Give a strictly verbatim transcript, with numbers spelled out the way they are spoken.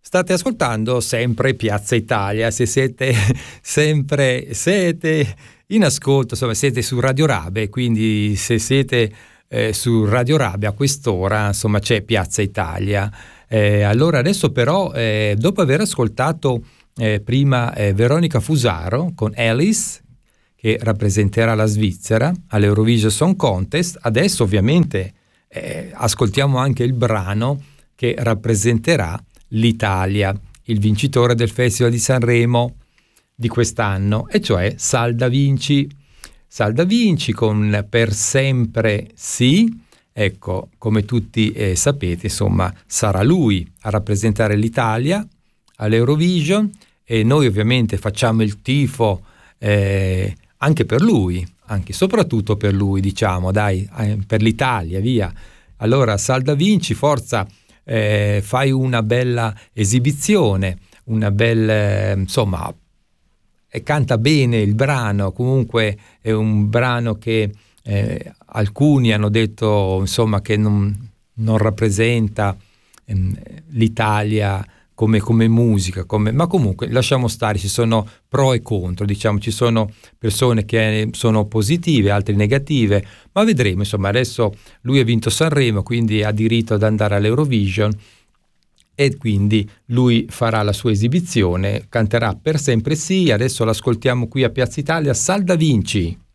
State ascoltando sempre Piazza Italia, se siete sempre siete in ascolto, insomma siete su Radio Rabe, quindi se siete eh, su Radio Rabe a quest'ora, insomma c'è Piazza Italia. Eh, allora adesso però, eh, dopo aver ascoltato eh, prima eh, Veronica Fusaro con Alice, che rappresenterà la Svizzera all'Eurovision Song Contest, adesso ovviamente eh, ascoltiamo anche il brano che rappresenterà l'Italia, il vincitore del Festival di Sanremo di quest'anno, e cioè Sal da Vinci. Sal da Vinci con Per sempre sì. Ecco, come tutti eh, sapete, insomma, sarà lui a rappresentare l'Italia all'Eurovision, e noi ovviamente facciamo il tifo eh, anche per lui, anche soprattutto per lui, diciamo, dai, eh, per l'Italia, via. Allora, Sal da Vinci, forza, Eh, fai una bella esibizione, una bella, insomma, e canta bene il brano. Comunque è un brano che eh, alcuni hanno detto, insomma, che non, non rappresenta ehm, l'Italia come, come musica, come, ma comunque lasciamo stare, ci sono pro e contro, diciamo, ci sono persone che sono positive, altre negative, ma vedremo. Insomma, adesso lui ha vinto Sanremo, quindi ha diritto ad andare all'Eurovision, e quindi lui farà la sua esibizione, canterà Per sempre sì. Adesso l'ascoltiamo qui a Piazza Italia, Sal da Vinci.